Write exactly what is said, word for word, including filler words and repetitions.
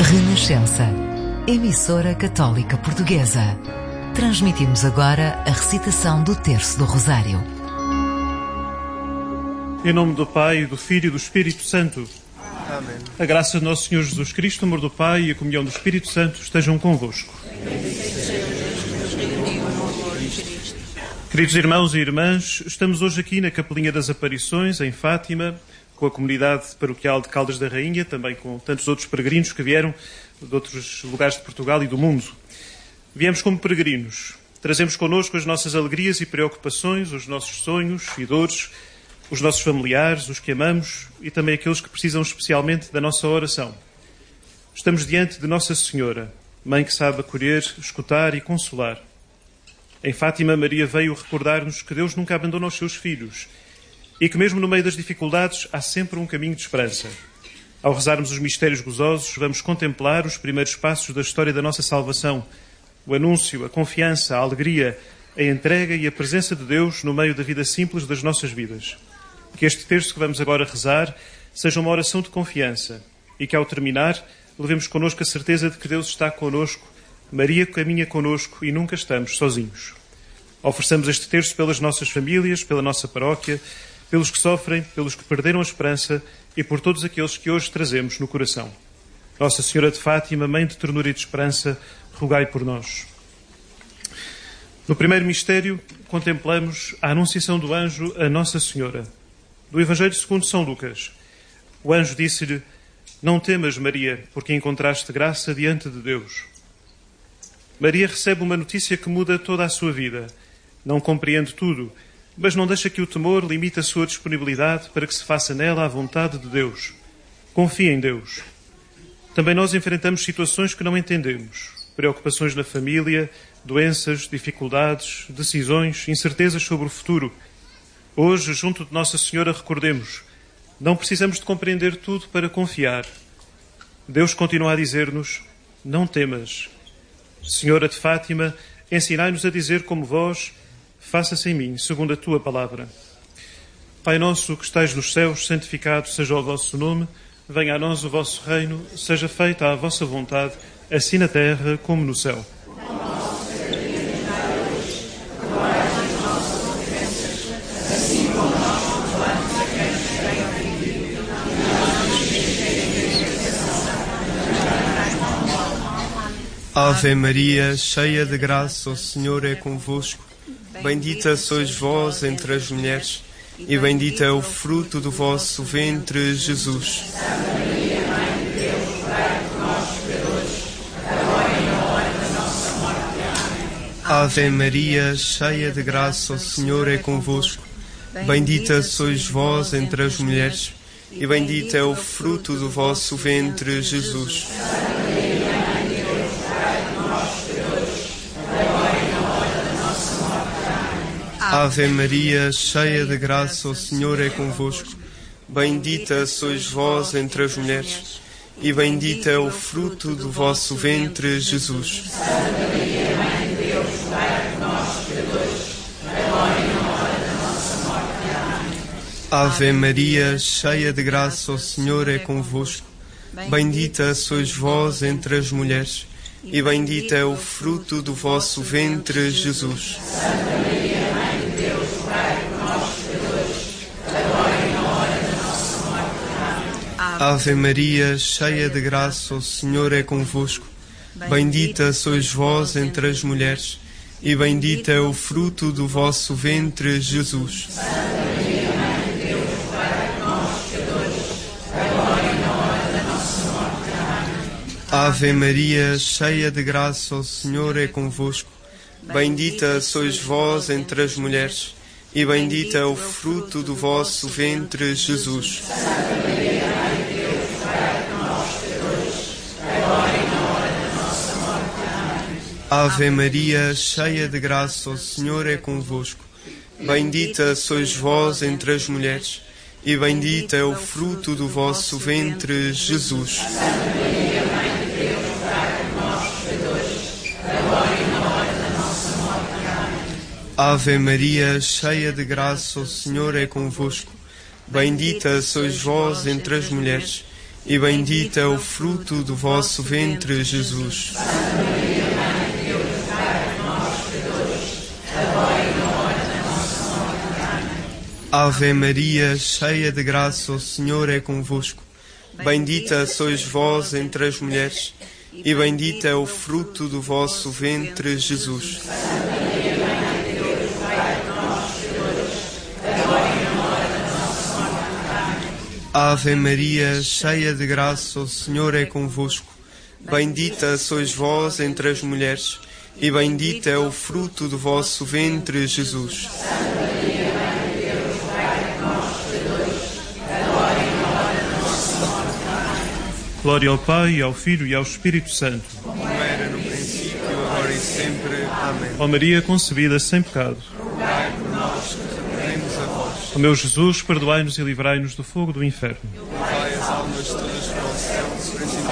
Renascença, emissora católica portuguesa. Transmitimos agora a recitação do Terço do Rosário. Em nome do Pai, do Filho e do Espírito Santo. Amém. A graça do nosso Senhor Jesus Cristo, o amor do Pai e a comunhão do Espírito Santo estejam convosco. Queridos irmãos e irmãs, estamos hoje aqui na Capelinha das Aparições, em Fátima, com a comunidade paroquial de Caldas da Rainha, também com tantos outros peregrinos que vieram de outros lugares de Portugal e do mundo. Viemos como peregrinos, trazemos connosco as nossas alegrias e preocupações, os nossos sonhos e dores, os nossos familiares, os que amamos e também aqueles que precisam especialmente da nossa oração. Estamos diante de Nossa Senhora, Mãe que sabe acolher, escutar e consolar. Em Fátima, Maria veio recordar-nos que Deus nunca abandona os seus filhos e que mesmo no meio das dificuldades há sempre um caminho de esperança. Ao rezarmos os mistérios gozosos, vamos contemplar os primeiros passos da história da nossa salvação, o anúncio, a confiança, a alegria, a entrega e a presença de Deus no meio da vida simples das nossas vidas. Que este terço que vamos agora rezar seja uma oração de confiança e que, ao terminar, levemos connosco a certeza de que Deus está connosco, Maria caminha connosco e nunca estamos sozinhos. Ofereçamos este terço pelas nossas famílias, pela nossa paróquia, pelos que sofrem, pelos que perderam a esperança e por todos aqueles que hoje trazemos no coração. Nossa Senhora de Fátima, Mãe de ternura e de esperança, rogai por nós. No primeiro mistério, contemplamos a anunciação do anjo a Nossa Senhora. Do Evangelho segundo São Lucas. O anjo disse-lhe: "Não temas, Maria, porque encontraste graça diante de Deus." Maria recebe uma notícia que muda toda a sua vida. Não compreende tudo, mas não deixa que o temor limite a sua disponibilidade para que se faça nela a vontade de Deus. Confia em Deus. Também nós enfrentamos situações que não entendemos. Preocupações na família, doenças, dificuldades, decisões, incertezas sobre o futuro. Hoje, junto de Nossa Senhora, recordemos: não precisamos de compreender tudo para confiar. Deus continua a dizer-nos: não temas. Senhora de Fátima, ensinai-nos a dizer como vós: faça-se em mim, segundo a tua palavra. Pai nosso que estais nos céus, santificado seja o vosso nome. Venha a nós o vosso reino, seja feita a vossa vontade, assim na terra como no céu. Ave Maria, cheia de graça, o Senhor é convosco. Bendita sois vós entre as mulheres, e bendito é o fruto do vosso ventre, Jesus. Santa Maria, Mãe de Deus, rogai por nós, pecadores, agora e na hora da nossa morte. Amém. Ave Maria, cheia de graça, o Senhor é convosco. Bendita sois vós entre as mulheres, e bendito é o fruto do vosso ventre, Jesus. Ave Maria, cheia de graça, o Senhor é convosco. Bendita sois vós entre as mulheres, e bendito é o fruto do vosso ventre, Jesus. Santa Maria, Mãe de Deus, rogai por nós, pecadores, agora e na hora da nossa morte. Amém. Ave Maria, cheia de graça, o Senhor é convosco. Bendita sois vós entre as mulheres, e bendito é o fruto do vosso ventre, Jesus. Santa Maria, Mãe de Deus, rogai por nós, pecadores, agora e na hora da nossa morte. Amém. Ave Maria, cheia de graça, o Senhor é convosco. Bendita sois vós entre as mulheres, e bendito é o fruto do vosso ventre, Jesus. Santa Maria, Mãe de Deus, rogai por nós, pecadores, agora e na hora da nossa morte. Amém. Ave Maria, cheia de graça, o Senhor é convosco. Bendita sois vós entre as mulheres, e bendito é o fruto do vosso ventre, Jesus. Santa Maria, Mãe de Deus, rogai por nós, pecadores, agora e na hora da nossa morte. Amém. Ave Maria, cheia de graça, o Senhor é convosco. Bendita sois vós entre as mulheres, e bendito é o fruto do vosso ventre, Jesus. Santa Maria, Mãe de Deus, rogai por nós, pecadores, agora e na hora da nossa morte. Amém. Ave Maria, cheia de graça, o Senhor é convosco. Bendita sois vós entre as mulheres, e bendito é o fruto do vosso ventre, Jesus. Ave Maria, cheia de graça, o Senhor é convosco. Bendita sois vós entre as mulheres, e bendito é o fruto do vosso ventre, Jesus. Ave Maria, cheia de graça, o Senhor é convosco. Bendita sois vós entre as mulheres, e bendito é o fruto do vosso ventre, Jesus. Glória ao Pai, ao Filho e ao Espírito Santo. Como era no princípio, agora e sempre. Amém. Ó Maria concebida sem pecado. Rogai por nós que recorremos a vós. Ó meu Jesus, perdoai-nos e livrai-nos do fogo do inferno. Levai as almas todas para o céu, principalmente